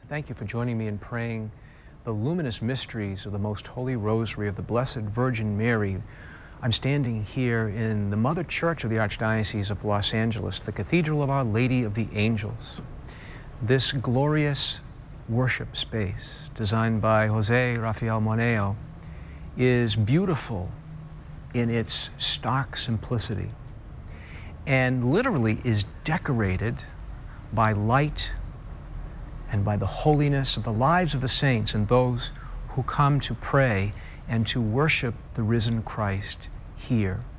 Thank you for joining me in praying the luminous mysteries of the Most Holy Rosary of the Blessed Virgin Mary. I'm standing here in the Mother Church of the Archdiocese of Los Angeles, the Cathedral of Our Lady of the Angels. This glorious worship space, designed by Jose Rafael Moneo, is beautiful in its stark simplicity and literally is decorated by light and by the holiness of the lives of the saints and those who come to pray and to worship the risen Christ here.